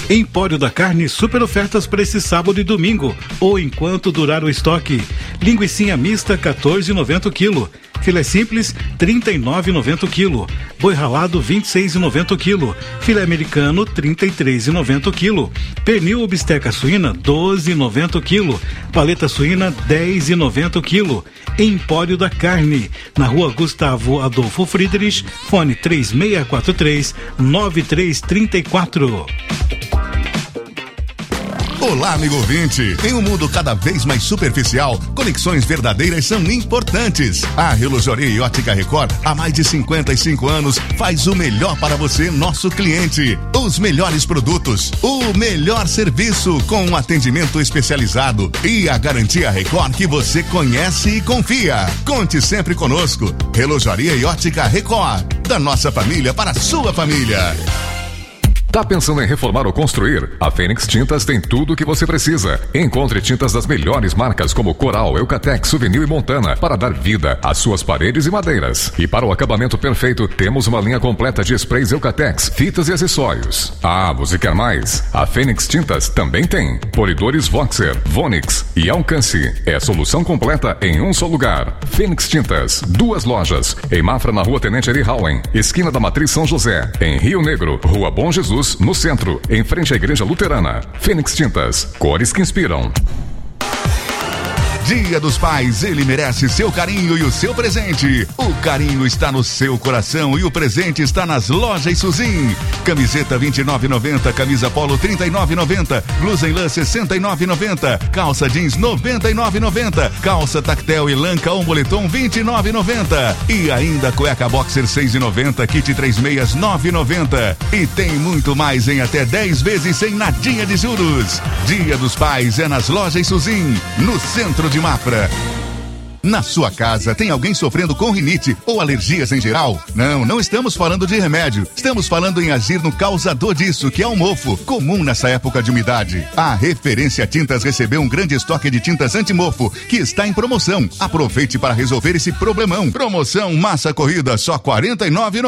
Empório da Carne, super ofertas para esse sábado e domingo, ou enquanto durar o estoque. Linguicinha mista, 14,90 kg. Filé simples, 39,90 kg. Boi ralado, 26,90 kg. Filé americano, 33,90 kg. Pernil ou bisteca suína, 12,90 kg. Paleta suína, 10,90 kg. Empório da Carne, na Rua Gustavo Adolfo Friedrich, fone 3643-9334. Olá, amigo ouvinte. Em um mundo cada vez mais superficial, conexões verdadeiras são importantes. A Relojoaria e Ótica Record, há mais de 55 anos, faz o melhor para você, nosso cliente. Os melhores produtos, o melhor serviço, com um atendimento especializado e a garantia Record que você conhece e confia. Conte sempre conosco. Relojoaria e Ótica Record, da nossa família para a sua família. Tá pensando em reformar ou construir? A Fênix Tintas tem tudo o que você precisa. Encontre tintas das melhores marcas como Coral, Eucatex, Souvenir e Montana para dar vida às suas paredes e madeiras. E para o acabamento perfeito, temos uma linha completa de sprays Eucatex, fitas e acessórios. Ah, você quer mais? A Fênix Tintas também tem polidores Voxer, Vonix e Alcance. É solução completa em um só lugar. Fênix Tintas, 2 lojas. Em Mafra, na Rua Tenente Eri Howen, esquina da Matriz São José. Em Rio Negro, Rua Bom Jesus, no centro, em frente à Igreja Luterana. Fênix Tintas, cores que inspiram. Dia dos Pais, ele merece seu carinho e o seu presente. O carinho está no seu coração e o presente está nas lojas Suzin. Camiseta 29,90, camisa polo 39,90, blusa em lã 69,90, calça jeans 99,90, calça tactel e lã com moletom 29,90 e ainda cueca boxer 6,90, kit 3 meias 9,90 e tem muito mais em até 10 vezes sem nadinha de juros. Dia dos Pais é nas lojas Suzin, no centro de Mafra. Na sua casa tem alguém sofrendo com rinite ou alergias em geral? Não estamos falando de remédio. Estamos falando em agir no causador disso, que é o mofo, comum nessa época de umidade. A Referência Tintas recebeu um grande estoque de tintas anti-mofo, que está em promoção. Aproveite para resolver esse problemão. Promoção massa corrida, só R$ 49,90.